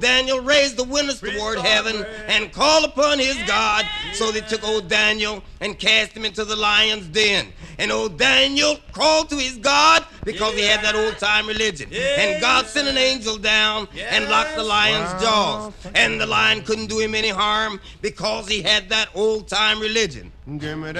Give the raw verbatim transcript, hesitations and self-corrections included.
Daniel raised the windows toward heaven and called upon his God. So they took old Daniel and cast him into the lion's den. And old Daniel crawled to his God because he had that old-time religion. And God sent an angel down and locked the lion's jaws. And the lion couldn't do him any harm because he had that old-time religion. Give me that.